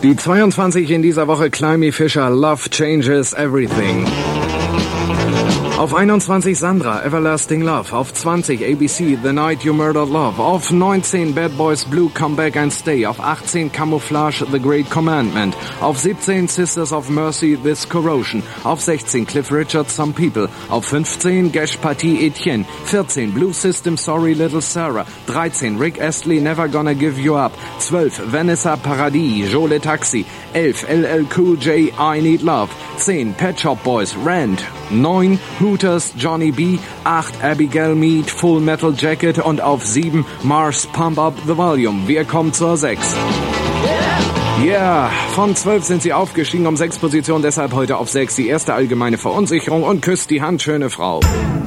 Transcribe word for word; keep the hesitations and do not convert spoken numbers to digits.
Die zweiundzwanzig in dieser Woche, Climby Fisher, Love Changes Everything. Auf einundzwanzig Sandra, Everlasting Love. Auf zwanzig A B C, The Night You Murdered Love. Auf neunzehn Bad Boys Blue, Come Back and Stay. Auf achtzehn Camouflage, The Great Commandment. Auf siebzehn Sisters of Mercy, This Corrosion. Auf sechzehn Cliff Richard, Some People. Auf fünfzehn Gesh Pati Etienne. vierzehn Blue System, Sorry Little Sarah. dreizehn Rick Astley, Never Gonna Give You Up. zwölf Vanessa Paradis, Joe Le Taxi. elf L L Cool J, I Need Love. zehn Pet Shop Boys, Rand. neun Hooters, Johnny B. acht Abigail Mead, Full Metal Jacket. Und auf sieben Mars, Pump Up the Volume. Wir kommen zur sechs. Ja, yeah. Von zwölf sind sie aufgestiegen um sechs Positionen, deshalb heute auf sechs. Die erste allgemeine Verunsicherung und küsst die Hand, schöne Frau.